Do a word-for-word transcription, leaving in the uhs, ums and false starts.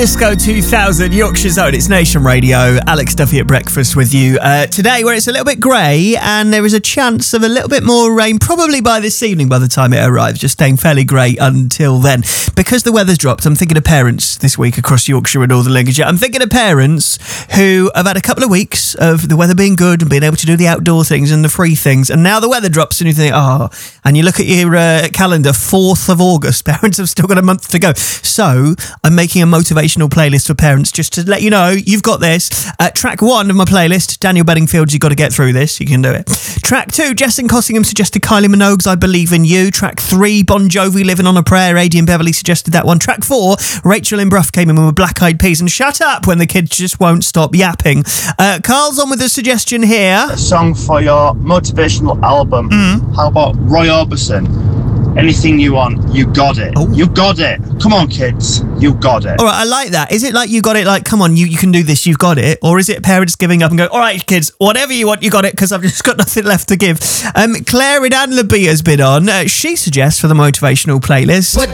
Disco two thousand, Yorkshire's own. It's Nation Radio. Alex Duffy at breakfast with you uh, today, where it's a little bit grey and there is a chance of a little bit more rain, probably by this evening by the time it arrives, just staying fairly grey until then. Because the weather's dropped, I'm thinking of parents this week across Yorkshire and Northern Lincolnshire. I'm thinking of parents who have had a couple of weeks of the weather being good and being able to do the outdoor things and the free things, and now the weather drops and you think, oh, and you look at your uh, calendar, fourth of August, parents have still got a month to go. So I'm making a motivation playlist for parents just to let you know you've got this. Uh, track one of my playlist, Daniel Bedingfield's You've Got to Get Through This. You can do it. Track two, Jess Cossingham suggested Kylie Minogue's I Believe in You. Track three, Bon Jovi Living on a Prayer. Adrian Beverly suggested that one. Track four, Rachel in Bruff came in with Black Eyed Peas and Shut Up When the Kids Just Won't Stop Yapping. Uh, Carl's on with a suggestion here. A song for your motivational album. Mm. How about Roy Orbison? Anything you want, you got it. Oh. You got it. Come on, kids. You got it. All right, I like that. Is it like you got it, like, come on, you, you can do this, you've got it? Or is it parents giving up and going, all right, kids, whatever you want, you got it, because I've just got nothing left to give? Um, Claire in Anlaby has been on. Uh, she suggests for the motivational playlist...